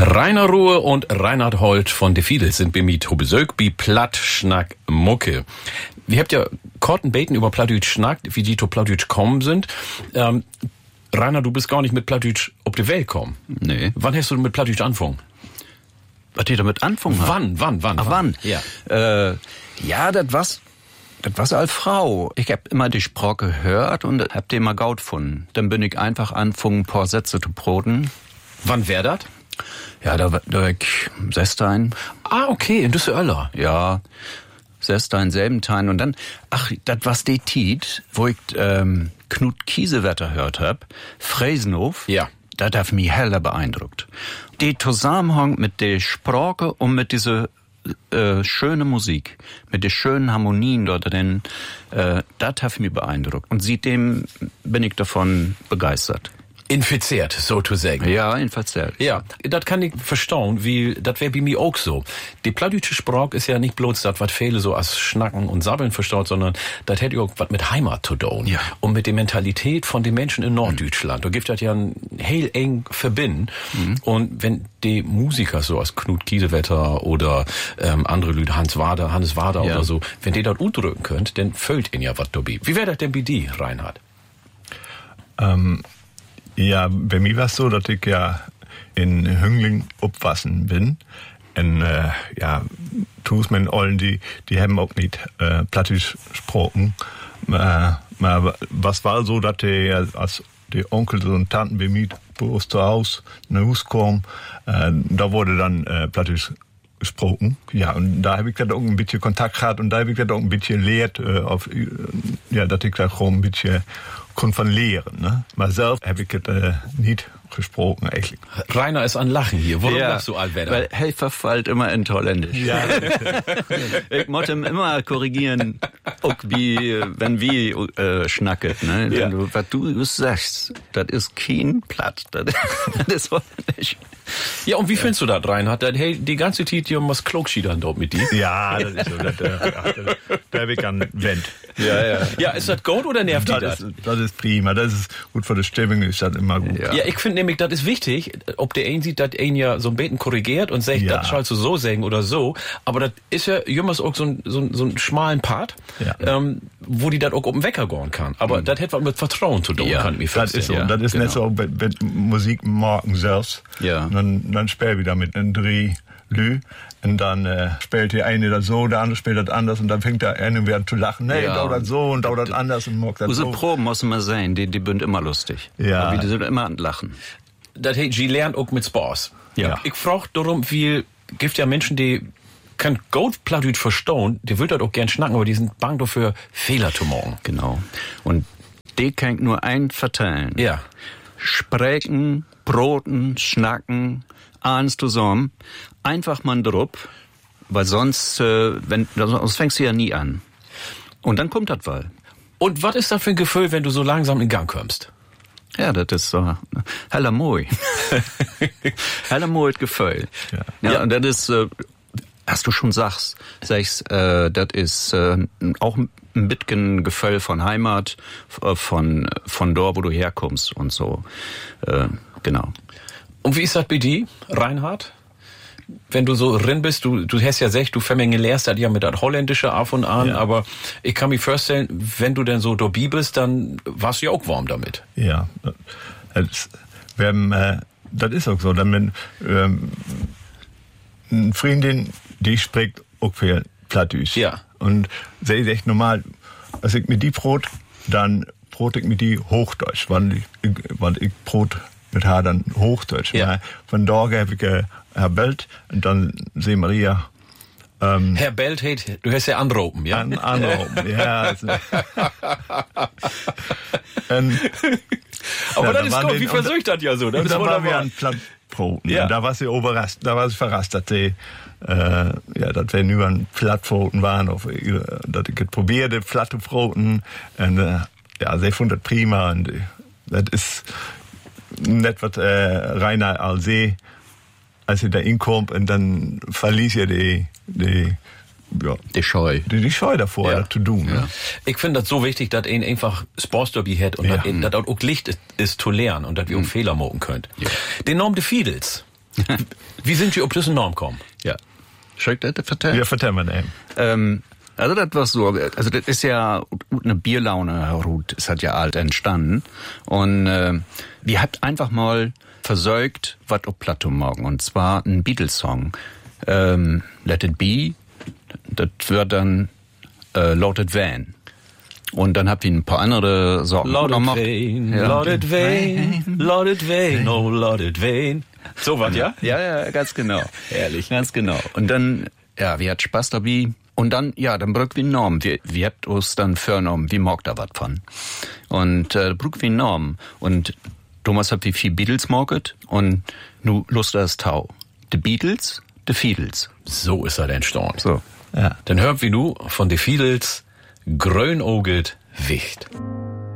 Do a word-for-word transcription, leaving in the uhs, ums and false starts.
Rainer Ruhe und Reinhard Holt von De Fiedels sind bei mir zu Besuch bei Platt Schnack Mucke. Wir habt ja korten Beten über Plattdeutsch schnackt, wie die zu Plattdeutsch kommen sind. Ähm, Rainer, du bist gar nicht mit Plattdeutsch auf die Welt gekommen. Nee. Wann hast du mit Plattdeutsch angefangen? Was ihr damit anfangen habt? Wann, wann, wann? Ach, wann? Ja, äh, ja das war's. Das war's als Frau. Ich hab immer die Sprache gehört und hab die immer gaut gefunden. Dann bin ich einfach angefangen, ein paar Sätze zu broten. Wann wär dat? Ja, da war da ich Sestein. Ah, okay, in Düsseldorf. Ja, Sestein, Selbentein und dann, ach, das war's die Tiet, wo ich ähm, Knut Kiesewetter hört hab, Fräsenhof. Ja. Das hat mich heller beeindruckt. Die Zusammenhang mit der Sprache und mit dieser äh, schöne Musik, mit den schönen Harmonien dort drin, äh, das hat mich beeindruckt. Und seitdem bin ich davon begeistert. Infiziert, so zu sagen. Ja, infiziert. Ja, das kann ich verstauen, wie, das wäre bei mir auch so. Die plattdeutsche Sprache ist ja nicht bloß das, was viele so als Schnacken und Sabbeln verstaut, sondern das hätte auch was mit Heimat zu tun. Ja. Und mit der Mentalität von den Menschen in Norddeutschland. Mhm. Da gibt das ja ein heel eng Verbinden. Mhm. Und wenn die Musiker so als Knut Kiesewetter oder ähm, andere Leute, Hans Wader, Hannes Wader ja. oder so, wenn die dort udrücken könnt, dann füllt ihnen ja was dabei. Wie wäre das denn bei dir, Reinhard? Ähm, Ja, bei mir war es so, dass ich ja in Hüngling aufwachsen bin. Und äh, ja, tu's mit allen, die, die haben auch nicht äh, Plattdeutsch gesprochen. Äh, was war so, dass die, als die Onkel und Tanten bei mir bei uns zu Hause nach Hause kamen, äh, da wurde dann äh, Plattdeutsch gesprochen. Ja, und da habe ich dann auch ein bisschen Kontakt gehabt und da habe ich dann auch ein bisschen gelehrt, äh, auf, äh, ja, dass ich da auch ein bisschen kon von lehren, ne? Maar zelf heb ik het uh, niet gesprochen, eigentlich. Rainer ist an Lachen hier. Warum ja, lachst du, Alwetter? Weil Helfer fällt immer in Holländisch. Ja. Ich musste ihn immer korrigieren, auch wie, wenn wir äh, schnacket, ne? Ja. Du, was du sagst, das ist kein Platt, das, das ist Holländisch. Ja, und wie findest du das, Reinhard? Hey, die ganze Zeit hier was Klogschiedern dort mit dir? Ja, das ist so, das, das, da habe ich an Wendt. Ja, ja. Ja, ist das gut oder nervt die das? Das ist, das ist prima, das ist gut für die Stimmung, ist das immer gut. Ja, ja, ich finde nämlich, das ist wichtig, ob der einen sieht, dass einen ja so ein bisschen korrigiert und sagt, Ja. das sollst du so sagen oder so, aber das ist ja jemals auch so ein, so ein, so ein schmalen Part, Ja. ähm, wo die das auch um den Wecker gehen kann. Aber mhm. das hat was mit Vertrauen zu tun, Ja, kann ich mir Das vorstellen. ist so, Ja, das ist genau. nicht so mit, mit Musikmarken selbst. Ja. Dann, dann spielen wir damit in drei Lü. Und dann äh, spielt die eine das so, der andere spielt das anders und dann fängt der eine wieder zu lachen. Nee, Ja. da das so und da das anders und mag das Unsere so. Proben müssen wir sein, die, die sind immer lustig. Ja. Aber die sind immer an Lachen. Das heißt, sie lernt auch mit Spaß. Ja. Ich frage darum, wie, gibt ja Menschen, die können gut Plattdeutsch verstehen, die will das auch gern schnacken, aber die sind bang dafür, Fehler zu machen. Genau. Und die kann ich nur ein verteilen. Ja. Sprechen, broten, schnacken, eins zusammen. Einfach mal drupp, weil sonst, äh, wenn, sonst fängst du ja nie an. Und dann kommt das Wahl. Und was ist das für ein Gefühl, wenn du so langsam in Gang kommst? Ja, das ist so heller Moi. Heller Moi Gefühl. Ja. Ja, und das ist, äh, was du schon sagst, sagst, äh, das ist äh, auch ein bisschen Gefühl von Heimat, von von dort, wo du herkommst und so. Äh, genau. Und wie ist das bei dir, Reinhard? Wenn du so drin bist, du, du hast ja gesagt, du Vermenge lehrst das ja mit das Holländische auf und an, Ja. aber ich kann mir vorstellen, wenn du denn so dabei bist, dann warst du ja auch warm damit. Ja, das, wir haben, äh, das ist auch so. Dann, ähm, eine Freundin, die spricht auch viel Plattdeutsch. Ja. Und sie sagt normal, als ich mit die Brot, dann brot ich mit die Hochdeutsch, weil ich, weil ich Brot mit haar dann Hochdeutsch. Ja. Maar Von da habe ich äh, Herr Belt und dann sie Maria. Ähm, Herr Belt, hey, du hast ja anropen, ja? An, anrufen, ja. Also. und, aber ja, das ist waren gut, die- wie versucht das ja so? Das Und ist dann waren wir wunderbar. an Plattpfoten. Ja. Und da war sie überrascht, da war sie verrascht, dass sie, äh, ja, dass wir nur an Plattpfoten waren, auf, äh, dass ich es probierte, Plattpfoten, und, äh, ja, sie fand das prima, und, äh, das ist nicht was, äh, Rainer als sie, als sie da hinkommt, und dann verließ ihr die, die, ja, Die Scheu. die, die Scheu davor, Ja. das zu tun. Ja. Ne? Ich finde das so wichtig, dass ihn einfach Sportsderby hat und Ja. dass ihn- dass auch Licht ist, ist zu lernen und dass wir auch Fehler machen könnt. Ja. Den Namen De Fiedels, Wie sind wir auf diesen Norm gekommen? Ja. Soll ich das vertellen? Ja, vertell mal eben. Ähm, also das war so, also das ist ja eine Bierlaune, Herr Ruth, es hat ja alt entstanden. Und äh, wir habt einfach mal versorgt, was auf Plato morgen. Und zwar ein Beatles-Song. Ähm, Let It Be, das wird dann äh, Loaded Van. Und dann habt ihr ein paar andere Sorten. Loaded Van, ja. Loaded Van, Loaded Van, oh Loaded Van. So was, ja? Ja, ja, ganz genau. Herrlich. Ganz genau. Und dann, ja, wir hat Spaß dabei. Und dann, ja, dann brück wie Norm. Wir, wir habt uns dann vernommen, wie mag da was von. Und äh, brück wie Norm. Und Thomas hat wie viel Beatles morget. Und nu lust das Tau. The Beatles, the Fiedels. So ist er entstanden. So. Ja. Dann hört wie nu von de Fiedels Grönoget Wicht.